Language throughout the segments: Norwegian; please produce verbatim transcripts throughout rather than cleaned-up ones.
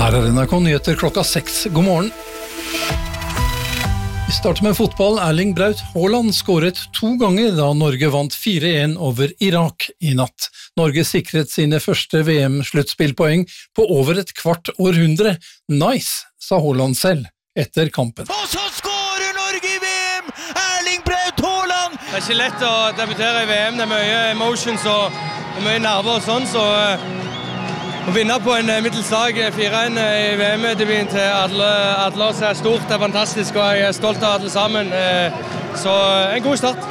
Her er N R K Nyheter klokka seks. God morgen. Vi starter med fotball. Erling Braut Haaland skåret to ganger da Norge vant fire en over Irak i natt. Norge sikret sine første V M-sluttspillpoeng på over et kvart århundre. Nice, sa Haaland selv etter kampen. Og så skårer Norge i V M! Erling Braut Haaland! Det er ikke lett å debutere i V M, det er mye emotions og det er mye nerver og sånn, så å vinne på en middels dag fire en i V M-debuten til alle, alle oss er stort, det er fantastisk, og jeg er stolt av alle sammen. Så en god start.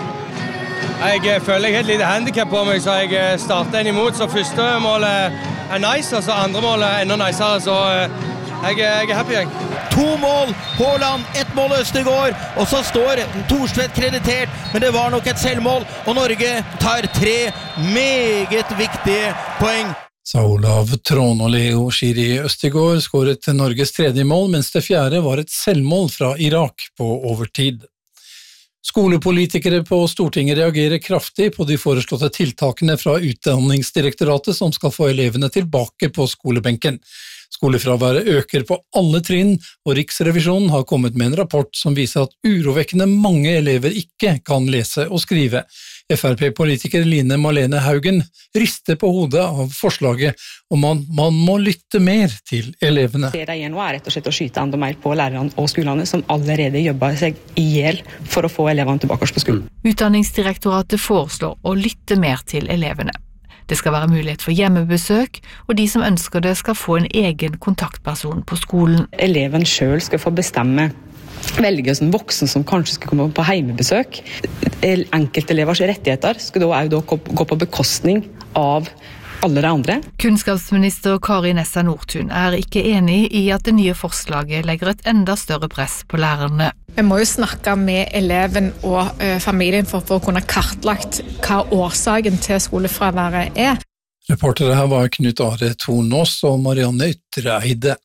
Jeg føler jeg har et lite handicap på meg, så jeg starter en imot. Så første målet er nice, og så andre målet er enda nicere, så jeg, jeg er happy, jeg. To mål, Haaland, ett mål Østegård, og så står Thorstvedt kreditert, men det var nok et selvmål, og Norge tar tre meget viktige poeng. Sa Olav Trån, og Leo Shiri Østegård skåret til Norges tredje mål, mens det fjerde var et selvmål fra Irak på overtid. Skolepolitikere på Stortinget reagerer kraftig på de foreslåtte tiltakene fra Utdanningsdirektoratet som skal få elevene tilbake på skolebenken. Skolefraværet øker på alle trinn, og Riksrevisjonen har kommet med en rapport som viser at urovekkende mange elever ikke kan lese og skrive. F R P-politiker Line Marlene Haugen rister på hodet av forslaget om man, man må lytte mer til elevene. Det de gjør nå er rett og slett å skyte enda mer på lærerne og skolene som allerede jobber seg ihjel for å få elevene tilbake på skolen. Utdanningsdirektoratet foreslår å lytte mer til elevene. Det skal være mulighet for hjemmebesøk, og de som ønsker det skal få en egen kontaktperson på skolen. Eleven selv skal få bestemme velge en voksen som kanskje skal komme på heimebesøk. Enkeltelevers rettigheter skal da også gå på bekostning av alle de andre. Kunnskapsminister Kari Nessa Nordtun er ikke enig i at det nye forslaget legger et enda større press på lærerne. Vi må jo snakke med eleven og ø, familien for, for å kunne kartlagt hva årsaken til skolefraværet er. Reportere her var Knut Are Tornås og Marianne Ytreide.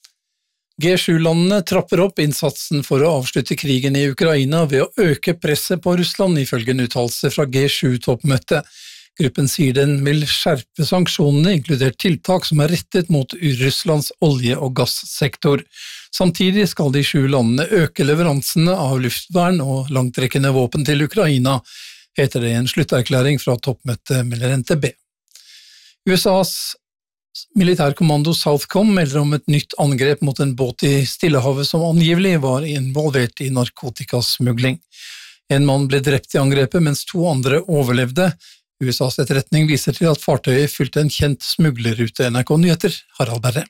G sju-landene trapper opp innsatsen for å avslutte krigen i Ukraina ved å øke presset på Russland, ifølge en uttalelse fra G sju-toppmøtet. Gruppen sier den vil skjerpe sanksjonene, inkludert tiltak som er rettet mot Russlands olje- og gassektor. Samtidig skal de sju landene øke leveransene av luftvern og langtrekkende våpen til Ukraina, heter det i en slutterklæring fra toppmøtet, melder N T B. U S A's militærkommando Southcom melder om et nytt angrep mot en båt i Stillehavet som angivelig var involvert i narkotikasmugling. En mann ble drept i angrepet, mens to andre overlevde. U S A's etterretning viser til at fartøyet fylte en kjent smuglerrute. N R K Nyheter, Harald Berre.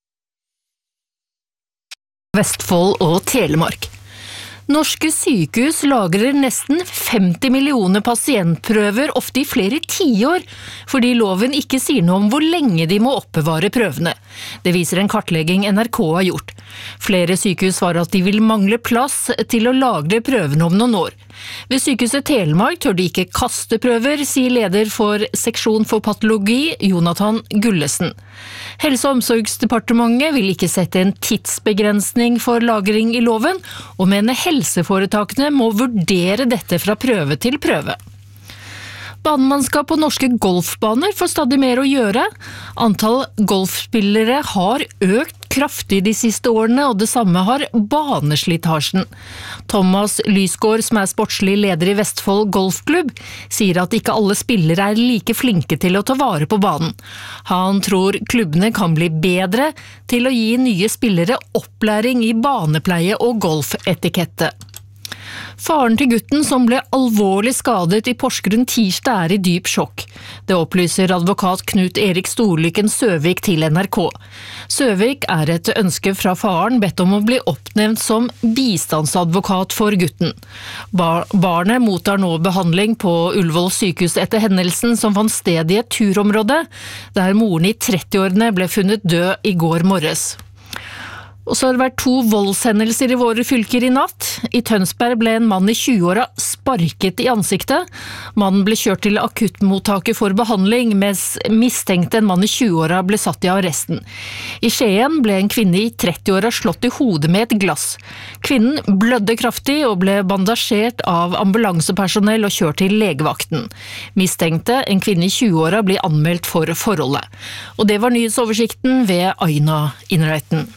Vestfold og Telemark. Norske sykehus lagrer nesten femti millioner pasientprøver, ofte i flere tiår, fordi loven ikke sier noe om hvor lenge de må oppbevare prøvene. Det viser en kartlegging N R K har gjort. Flere sykehus svarer at de vil mangle plass til å lagre prøvene om noen år. Ved sykehuset Telemark tør de ikke kaste prøver, sier leder for seksjon for patologi, Jonathan Gullesen. Helse- og omsorgsdepartementet vil ikke sette en tidsbegrensning for lagring i loven, og mener helseforetakene må vurdere dette fra prøve til prøve. Banemannskap på norske golfbaner får stadig mer å gjøre. Antall golfspillere har økt kraftig de siste årene, og det samme har baneslitasjen. Thomas Lysgård, som er sportslig leder i Vestfold Golfklubb, sier at ikke alle spillere er like flinke til å ta vare på banen. Han tror klubbene kan bli bedre til å gi nye spillere opplæring i banepleie og golfetikette. Faren til gutten som ble alvorlig skadet i Porsgrunn tirsdag er i dyp sjokk. Det opplyser advokat Knut Erik Storlykken Søvik til N R K. Søvik er etter ønske fra faren bedt om å bli oppnevnt som bistandsadvokat for gutten. Bar- barnet mottar nå behandling på Ullevål sykehus etter hendelsen som fant sted i et turområde, der moren i trettiårene ble funnet død i går morges. Og så har det vært to voldshendelser i våre fylker i natt. I Tønsberg ble en mann i tjue-åra sparket i ansiktet. Mannen ble kjørt til akuttmottaket for behandling, mens mistenkte en mann i tjue-åra ble satt i arresten. I Skien ble en kvinne i tretti-åra slått i hodet med et glass. Kvinnen blødde kraftig og ble bandasjert av ambulansepersonell og kjørt til legevakten. Mistenkte, en kvinne i tjue-åra, ble anmeldt for forholdet. Og det var nyhetsoversikten ved Aina Innreiten.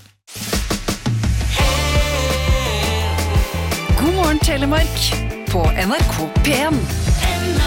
God morgen Telemark på N R K P en.